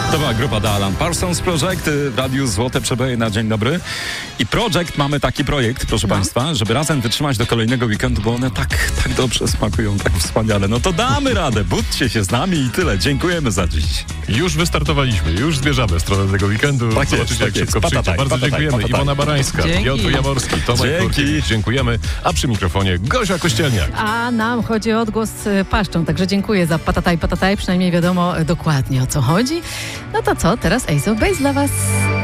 To była grupa The Alan Parsons Project w Radiu Złote Przeboje na dzień dobry. I Project, mamy taki projekt, proszę Państwa, żeby razem wytrzymać do kolejnego weekendu, bo one tak dobrze smakują, tak wspaniale. No to damy radę, budźcie się z nami i tyle. Dziękujemy za dziś. Już wystartowaliśmy, już zmierzamy w stronę tego weekendu. Tak Zobaczycie, jak jest. szybko przyjdzie. Patataj, Bardzo dziękujemy. Iwona Barańska, Piotr Jaworski, Tomek Korkiewicz. Dziękujemy. A przy mikrofonie Gosia Kościelniak. A nam chodzi o odgłos paszczą, także dziękuję za patataj, przynajmniej wiadomo dokładnie o co chodzi. No to co, teraz Ace of Base dla Was.